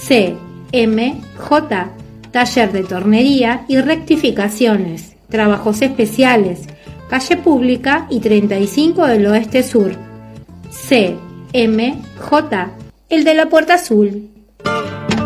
CMJ, taller de tornería y rectificaciones, trabajos especiales, calle Pública y 35 del Oeste Sur. CMJ, el de la Puerta Azul.